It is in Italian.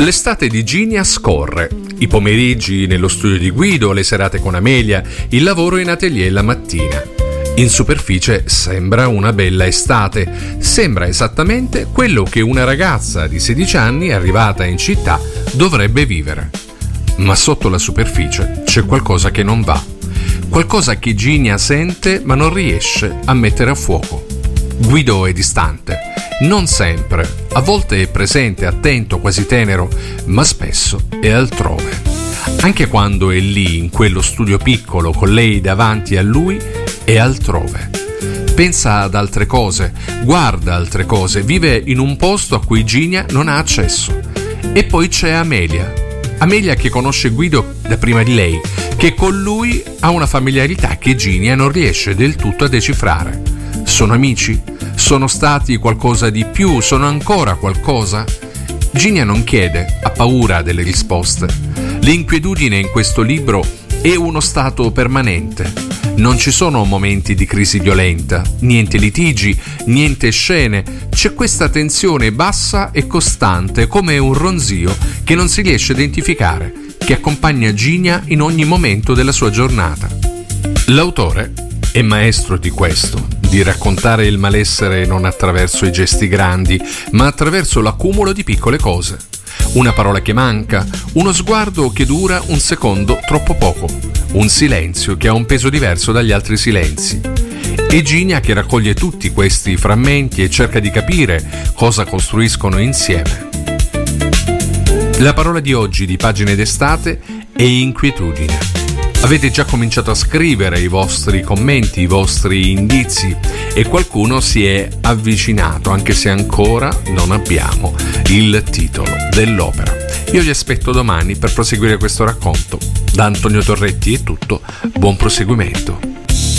L'estate di Ginia scorre. I pomeriggi nello studio di Guido, le serate con Amelia, il lavoro in atelier la mattina. In superficie sembra una bella estate, sembra esattamente quello che una ragazza di 16 anni arrivata in città dovrebbe vivere. Ma sotto la superficie c'è qualcosa che non va, qualcosa che Ginia sente ma non riesce a mettere a fuoco. Guido è distante, non sempre, a volte è presente, attento, quasi tenero, ma spesso è altrove. Anche quando è lì, in quello studio piccolo, con lei davanti a lui, è altrove. Pensa ad altre cose, guarda altre cose, vive in un posto a cui Ginia non ha accesso. E poi c'è Amelia che conosce Guido da prima di lei, che con lui ha una familiarità che Ginia non riesce del tutto a decifrare. Sono amici? Sono stati qualcosa di più? Sono ancora qualcosa? Ginia non chiede, ha paura delle risposte. L'inquietudine in questo libro è uno stato permanente. Non ci sono momenti di crisi violenta, niente litigi, niente scene. C'è questa tensione bassa e costante, come un ronzio che non si riesce a identificare, che accompagna Ginia in ogni momento della sua giornata. L'autore è maestro di questo, di raccontare il malessere non attraverso i gesti grandi, ma attraverso l'accumulo di piccole cose. Una parola che manca, uno sguardo che dura un secondo troppo poco, un silenzio che ha un peso diverso dagli altri silenzi. E Ginia che raccoglie tutti questi frammenti e cerca di capire cosa costruiscono insieme. La parola di oggi di Pagine d'estate è inquietudine. Avete già cominciato a scrivere i vostri commenti, i vostri indizi e qualcuno si è avvicinato, anche se ancora non abbiamo il titolo dell'opera. Io vi aspetto domani per proseguire questo racconto. Da Antonio Torretti è tutto, buon proseguimento.